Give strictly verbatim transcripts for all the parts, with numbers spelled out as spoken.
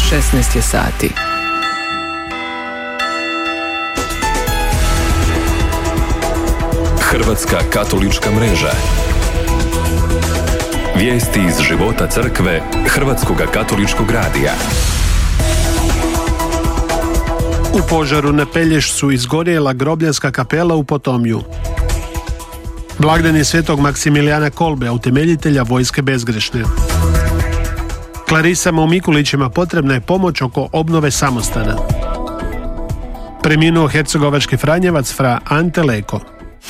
šesnaest je sati. Hrvatska katolička mreža. Vijesti iz života crkve Hrvatskoga katoličkog radija. U požaru na Pelješcu izgorjela grobljarska kapela u Potomju. Blagdani svetog Maksimilijana Kolbea, utemeljitelja Vojske bezgrešne. Klarisama u Mikulićima potrebna je pomoć oko obnove samostana. Preminuo hercegovački franjevac fra Ante Leko.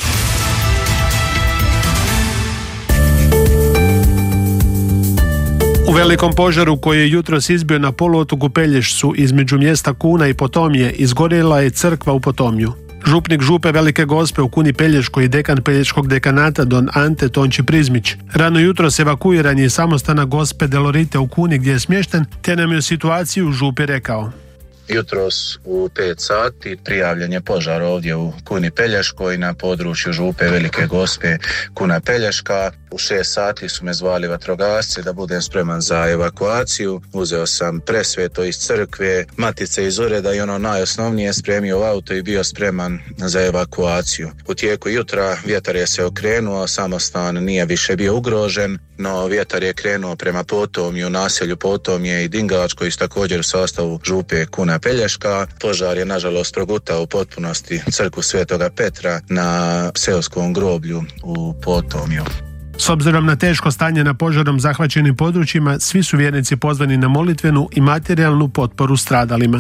U velikom požaru koji je jutros izbio na poluotoku Pelješcu između mjesta Kuna i Potomje izgorjela je crkva u Potomju. Župnik župe Velike Gospe u Kuni Pelješkoj i dekan Pelješkog dekanata don Ante Tonči Prizmić rano jutros evakuiran je iz samostana Gospe Delorite u Kuni gdje je smješten, te nam je situaciju u župi rekao. Jutros u pet sati prijavljen je požar ovdje u Kuni Pelješkoj na području župe Velike Gospe Kuna Pelješka. U šest sati su me zvali vatrogasci da budem spreman za evakuaciju. Uzeo sam presveto iz crkve, matice iz ureda i ono najosnovnije, spremio auto i bio spreman za evakuaciju. U tijeku jutra vjetar je se okrenuo, samostan nije više bio ugrožen, no vjetar je krenuo prema Potomju, naselju Potomje i Dingač koji su također u sastavu župe Kuna Pelješka. Požar je nažalost progutao u potpunosti crkvu Svetoga Petra na seoskom groblju u Potomju. S obzirom na teško stanje na požarom zahvaćenim područjima, svi su vjernici pozvani na molitvenu i materijalnu potporu stradalima.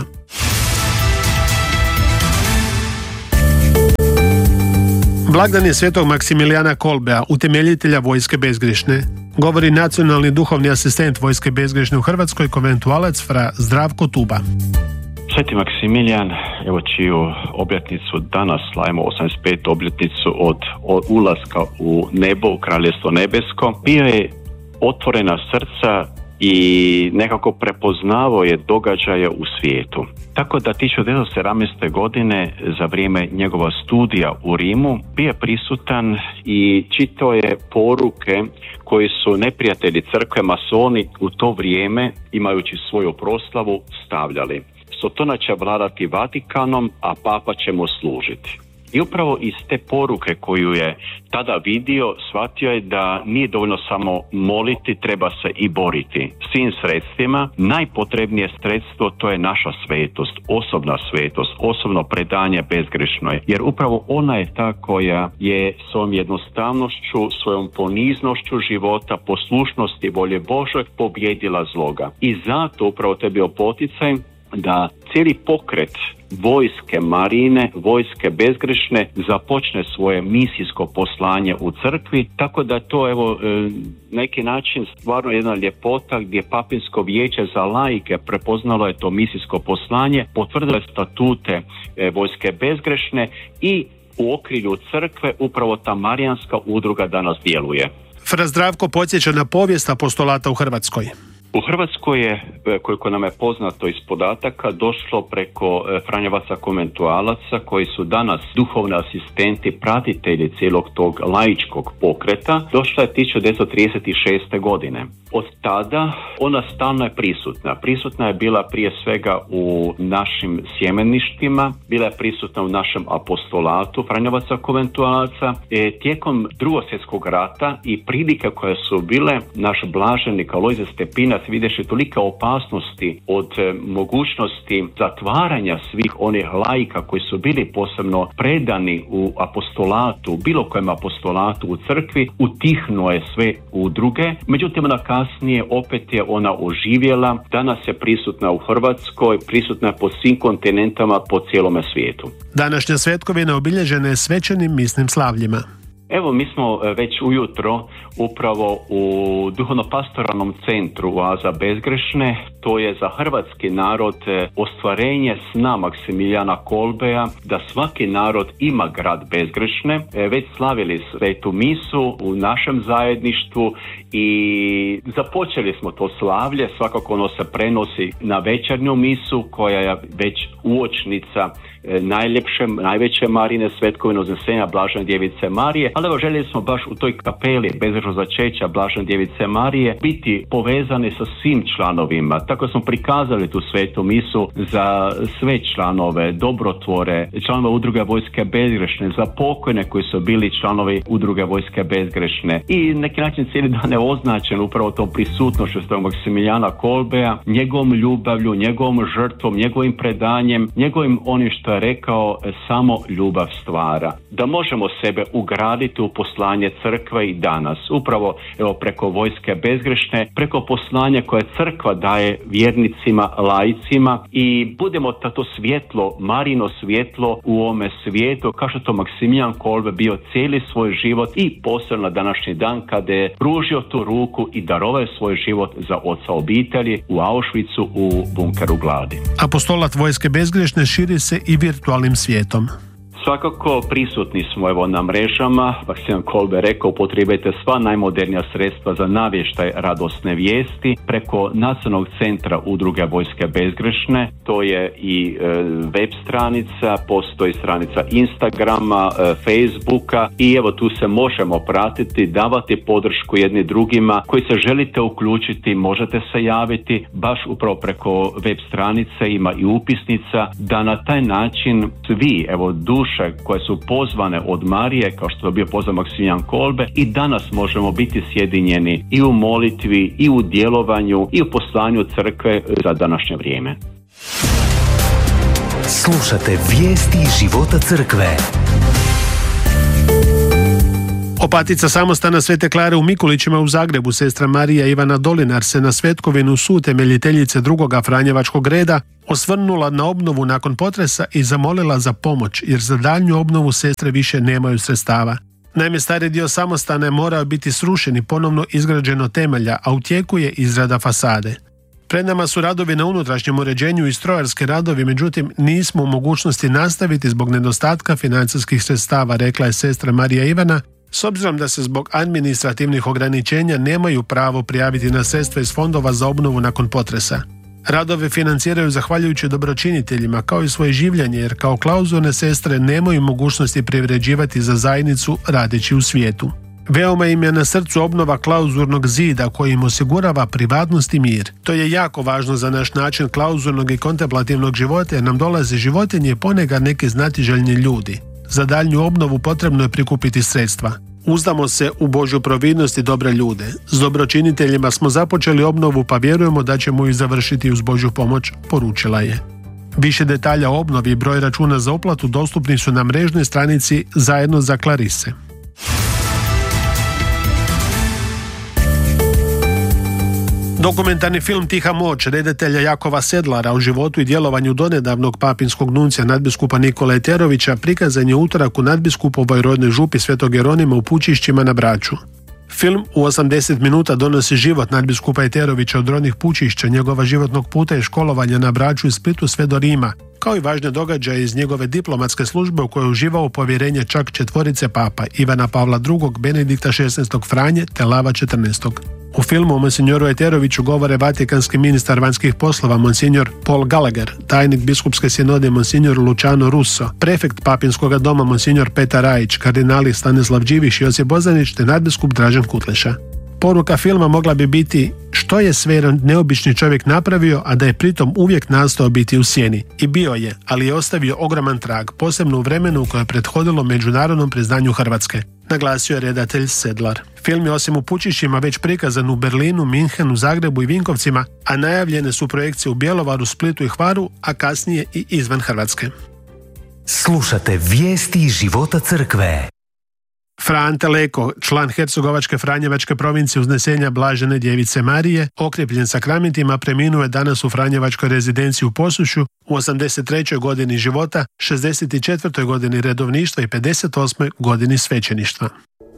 Blagdan je svetog Maksimilijana Kolbea, utemeljitelja Vojske bezgrešne. Govori nacionalni duhovni asistent Vojske bezgrešne u Hrvatskoj, konventualac fra Zdravko Tuba. Sveti Maksimilijan, evo čiju obljetnicu danas slavimo, osamdeset petu obljetnicu od, od ulaska u nebo, u Kraljevstvo nebesko, bio je otvorena srca i nekako prepoznavao je događaje u svijetu. Tako da tisuću devetsto sedamnaeste. godine za vrijeme njegova studija u Rimu bio je prisutan i čitao je poruke koji su neprijatelji crkve, masoni u to vrijeme, imajući svoju proslavu, stavljali. Sotona će vladati Vatikanom, a papa će mu služiti. I upravo iz te poruke koju je tada vidio, shvatio je da nije dovoljno samo moliti, treba se i boriti svim sredstvima. Najpotrebnije sredstvo to je naša svetost, osobna svetost, osobno predanje bezgrešnoj. Jer upravo ona je ta koja je svojom jednostavnošću, svojom poniznošću života, poslušnosti volje Bože pobjedila zloga. I zato upravo to je bio poticaj da cijeli pokret Vojske Marine, Vojske bezgrešne započne svoje misijsko poslanje u crkvi, tako da to evo neki način stvarno jedna ljepota gdje Papinsko vijeće za laike prepoznalo je to misijsko poslanje, potvrdilo je statute Vojske bezgrešne i u okrilju crkve upravo ta marijanska udruga danas djeluje. Fra Zdravko podsjeća na povijest apostolata u Hrvatskoj. U Hrvatskoj je, koliko nam je poznato iz podataka, došlo preko franjevaca konventualaca koji su danas duhovni asistenti, pratitelji cijelog tog laičkog pokreta. Došla je tisuću devetsto trideset šeste. godine. Od tada ona stalno je prisutna. Prisutna je bila prije svega u našim sjemeništima, bila je prisutna u našem apostolatu franjevaca konventualaca. E, tijekom Drugog svjetskog rata i prilike koje su bile, naš blaženik Alojzije Stepinac vidješi tolika opasnosti od e, mogućnosti zatvaranja svih onih laika koji su bili posebno predani u apostolatu, bilo kojem apostolatu u crkvi, utihnuo je sve udruge. Međutim, ona kasnije opet je ona oživjela, danas je prisutna u Hrvatskoj, prisutna po svim kontinentama, po cijelome svijetu. Današnja svetkovina obilježena je svečanim misnim slavljima. Evo, mi smo već ujutro upravo u duhovno-pastoralnom centru Oaza bezgrešne. To je za hrvatski narod ostvarenje sna Maksimilijana Kolbea da svaki narod ima grad bezgrešne. Već slavili svetu misu u našem zajedništvu i započeli smo to slavlje. Svakako ono se prenosi na večernju misu koja je već uočnica najljepše, najveće Marine svetkovine Uznesenja Blažene djevice Marije, ali evo željeli smo baš u toj kapeli bezgrešnog začeća Blažene djevice Marije biti povezani sa svim članovima, tako kako smo prikazali tu svetu misu za sve članove, dobrotvore, članove udruge Vojske bezgrešne, za pokojne koji su bili članovi udruge Vojske bezgrešne. I neki način cijeli dan je označen upravo tom prisutnošću Svetog Maksimilijana Kolbea, njegovom ljubavlju, njegovom žrtvom, njegovim predanjem, njegovim onim što je rekao, samo ljubav stvara. Da možemo sebe ugraditi u poslanje crkve i danas, upravo evo, preko Vojske bezgrešne, preko poslanja koje crkva daje vjernicima, laicima, i budemo to svjetlo, Marino svjetlo u ovome svijetu, kao što to Maksimilijan Kolbe bio cijeli svoj život i posebno na današnji dan kada je pružio tu ruku i darovao svoj život za oca obitelji u Auschwitzu u bunkeru gladi. Apostolat Vojske bezgrešne širi se i virtualnim svijetom. Svakako prisutni smo evo na mrežama. Maksimilijan Kolbe rekao, upotrijebite sva najmodernija sredstva za navještaj radosne vijesti preko Nacionalnog centra udruge Vojske bezgrešne. To je i e, web stranica, postoji stranica Instagrama, e, Facebooka, i evo tu se možemo pratiti, davati podršku jedni drugima. Koji se želite uključiti, možete se javiti baš upravo preko web stranice, ima i upisnica, da na taj način svi evo duše koje su pozvane od Marije, kao što je bio pozvan Maksimilijan Kolbe, i danas možemo biti sjedinjeni i u molitvi, i u djelovanju, i u poslanju crkve za današnje vrijeme. Slušate vijesti života crkve. Opatica samostana Svete Klare u Mikulićima u Zagrebu, sestra Marija Ivana Dolinar, se na svetkovinu suutemeljiteljice drugoga Franjevačkog reda osvrnula na obnovu nakon potresa i zamolila za pomoć, jer za daljnju obnovu sestre više nemaju sredstava. Naime, stari dio samostana je morao biti srušen i ponovno izgrađeno temelja, a u tijeku je izrada fasade. Pred nama su radovi na unutrašnjem uređenju i strojarski radovi, međutim nismo u mogućnosti nastaviti zbog nedostatka financijskih sredstava, rekla je sestra Marija Ivana, s obzirom da se zbog administrativnih ograničenja nemaju pravo prijaviti na sredstva iz fondova za obnovu nakon potresa. Radove financiraju zahvaljujući dobročiniteljima kao i svoje življenje, jer kao klauzurne sestre nemaju mogućnosti privređivati za zajednicu radeći u svijetu. Veoma im je na srcu obnova klauzurnog zida koji im osigurava privatnost i mir. To je jako važno za naš način klauzurnog i kontemplativnog života, jer nam dolaze životinje, ponekad neki znatiželjni ljudi. Za daljnju obnovu potrebno je prikupiti sredstva. Uzdamo se u Božju providnost i dobre ljude. S dobročiniteljima smo započeli obnovu, pa vjerujemo da ćemo ju završiti uz Božju pomoć, poručila je. Više detalja o obnovi i broj računa za uplatu dostupni su na mrežnoj stranici Zajedno za Klarise. Dokumentarni film Tiha moć redatelja Jakova Sedlara o životu i djelovanju donedavnog papinskog nuncija nadbiskupa Nikole Eterovića prikazan je utorak u nadbiskupovoj rodnoj župi Svetog Jeronima u Pučišćima na Braču. Film u osamdeset minuta donosi život nadbiskupa Eterovića od rodnih Pučišća, njegova životnog puta i školovanja na Braču i Splitu sve do Rima, kao i važne događaje iz njegove diplomatske službe u kojoj je uživao povjerenje čak četvorice papa, Ivana Pavla drugog, Benedikta šesnaestog Franje te Lava četrnaestog. U filmu o monsinjoru Eteroviću govore vatikanski ministar vanjskih poslova monsinjor Paul Gallagher, tajnik biskupske sinode monsinjor Luciano Russo, prefekt papinskog doma monsinjor Petar Rajić, kardinali Stanislav Điviš i Josip Bozanić te nadbiskup Dražen Kutleša. Poruka filma mogla bi biti što je sve neobični čovjek napravio, a da je pritom uvijek nastao biti u sjeni. I bio je, ali je ostavio ogroman trag, posebno u vremenu koje je prethodilo međunarodnom priznanju Hrvatske, naglasio je redatelj Sedlar. Film je osim u Pučišćima već prikazan u Berlinu, Minhenu, Zagrebu i Vinkovcima, a najavljene su projekcije u Bjelovaru, Splitu i Hvaru, a kasnije i izvan Hrvatske. Slušate vijesti života crkve. Fra Ante Leko, član Hercegovačke Franjevačke provincije Uznesenja Blažene Djevice Marije, okrijepljen sakramentima, preminuo je danas u Franjevačkoj rezidenciji u Posušju u osamdeset trećoj godini života, šezdeset četvrtoj godini redovništva i pedeset osmoj godini svećeništva.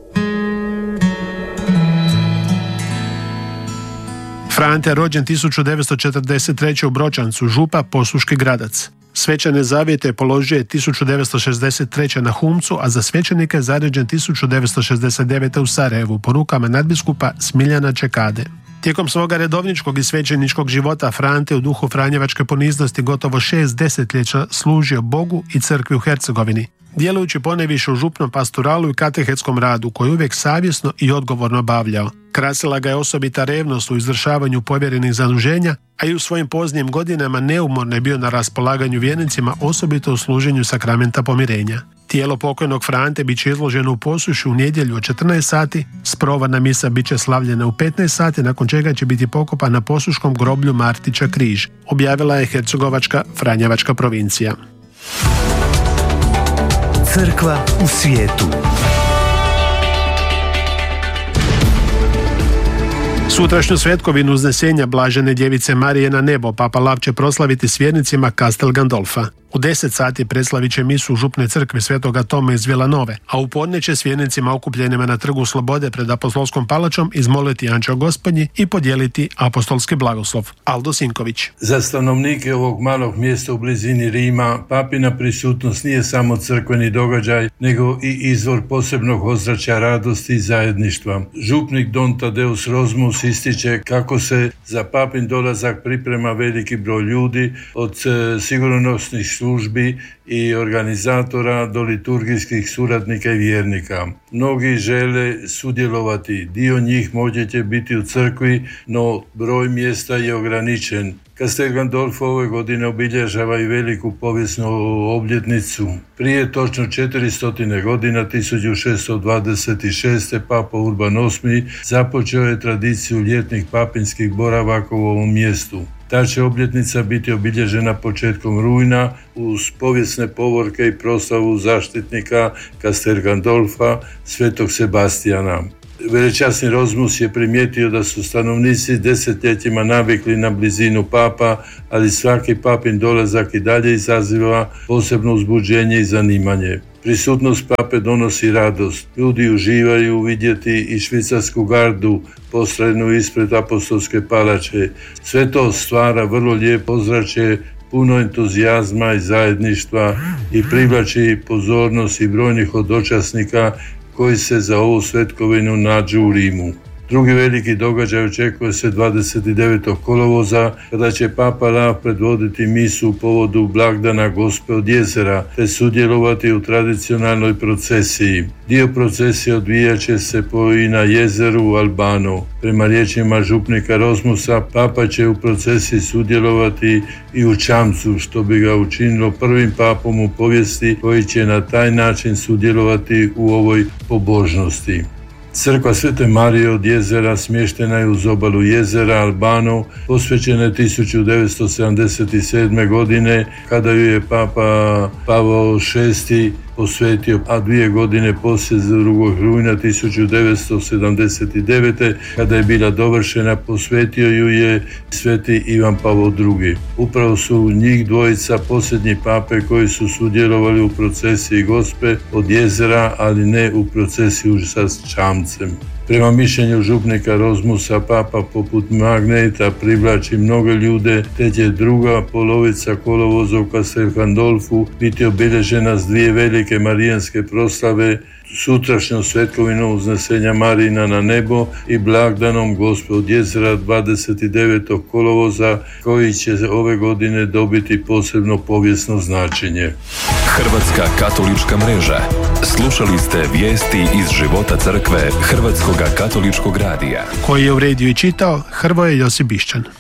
Fra Ante je rođen tisuću devetsto četrdeset treće u Bročancu, župa, Posuški gradac. Svećane zavjete položio je tisuću devetsto šezdeset treće na Humcu, a za svećenika je zaređen tisuću devetsto šezdeset devete u Sarajevu po rukama nadbiskupa Smiljana Čekade. Tijekom svoga redovničkog i svećeničkog života Frante u duhu franjevačke poniznosti gotovo šest desetljeća služio Bogu i crkvi u Hercegovini, djelujući ponajviše u župnom pastoralu i katehetskom radu koji uvijek savjesno i odgovorno obavljao. Krasila ga je osobita revnost u izvršavanju povjerenih zaduženja, a i u svojim poznijim godinama neumorno je bio na raspolaganju vjernicima, osobito u služenju sakramenta pomirenja. Tijelo pokojnog Frante bit će izloženo u Posušju u nedjelju od četrnaest sati, sprovadna misa bit će slavljena u petnaest sati, nakon čega će biti pokopan na posuškom groblju Martića Križ, objavila je Hercegovačka Franjevačka provincija. Crkva u svijetu. Sutrašnju svetkovinu uznesenja Blažene djevice Marije na nebo Papa Lav će proslaviti s vjernicima Castel Gandolfa. U deset sati preslavit će misu u župnoj crkvi Svetoga Toma iz Vilanove, a u podne će s vjernicima okupljenima na Trgu Slobode pred Apostolskom palačom izmoliti Anđeo Gospodnji i podijeliti apostolski blagoslov. Aldo Sinković. Za stanovnike ovog malog mjesta u blizini Rima, papina prisutnost nije samo crkveni događaj, nego i izvor posebnog ozračja radosti i zajedništva. Župnik Don Tadeus Rozmus ističe kako se za papin dolazak priprema veliki broj ljudi, od sigurnosnih službi i organizatora do liturgijskih suradnika i vjernika. Mnogi žele sudjelovati, dio njih možda će biti u crkvi, no broj mjesta je ograničen. Castel Gandolfo ove godine obilježava i veliku povijesnu obljetnicu. Prije točno četiristo godina, tisuću šesto dvadeset šeste. Papa Urban osmi započeo je tradiciju ljetnih papinskih boravaka u ovom mjestu. Ta će obljetnica biti obilježena početkom rujna uz povijesne povorke i proslavu zaštitnika Castel Gandolfa, svetog Sebastijana. Velečasni Rozmus je primijetio da su stanovnici desetljećima navikli na blizinu papa, ali svaki papin dolazak i dalje izaziva posebno uzbuđenje i zanimanje. Prisutnost pape donosi radost. Ljudi uživaju vidjeti i švicarsku gardu postrojenu ispred apostolske palače. Sve to stvara vrlo lijepo ozračje, puno entuzijazma i zajedništva i privlači pozornost i brojnih hodočasnika koji se za ovu svetkovinu nađu u Rimu. Drugi veliki događaj očekuje se dvadeset devetog kolovoza, kada će Papa Lav predvoditi misu u povodu blagdana Gospe od jezera, te sudjelovati u tradicionalnoj procesiji. Dio procesije odvijat će se po i na jezeru u Albano. Prema riječima župnika Rozmusa, Papa će u procesiji sudjelovati i u čamcu, što bi ga učinilo prvim papom u povijesti koji će na taj način sudjelovati u ovoj pobožnosti. Crkva Svete Marije od jezera smještena je uz obalu jezera Albano, posvećena je tisuću devetsto sedamdeset sedme. godine, kada ju je Papa Pavao šesti posvetio, a dvije godine poslije, drugog rujna tisuću devetsto sedamdeset devete. kada je bila dovršena, posvetio ju je sveti Ivan Pavao drugi. Upravo su njih dvojica posljednji pape koji su sudjelovali u procesiji Gospe od jezera, ali ne u procesiju sa čamcem. Prema mišljenju župnika Rozmusa, papa poput magneta privlači mnoge ljude, te će druga polovica kolovoza u Castel Gandolfu biti obilježena s dvije velike marijanske proslave, sutrašnjom svetkovinom uznesenja Marina na nebo i blagdanom Gospe od jezera dvadeset devetog kolovoza, koji će ove godine dobiti posebno povijesno značenje. Hrvatska katolička mreža. Slušali ste vijesti iz života crkve Hrvatskoga katoličkog radija, koji je uredio i čitao Hrvoje Josip Bišćan.